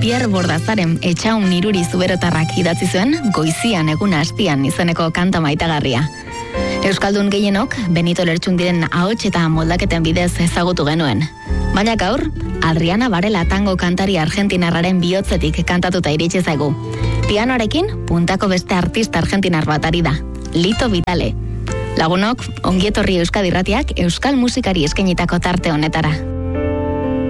Pierre Bordazaren Etxaun Niruri Zuberotarrak idatzi zuen Goizian eguna hastian izeneko kanta maitagarria. Euskaldun gehienok Benito Lertxundiren ahots eta moldaketen bidez ezagutu genuen. Baina gaur, Adriana Varela tango kantari argentinarraren bihotzetik kantatuta iritsi zaigu. Pianoarekin puntako beste artista argentinar bat ari da, Lito Vitale. Lagunok, ongietorri Euskadi Irratiak euskal musikari eskainitako tarte honetara.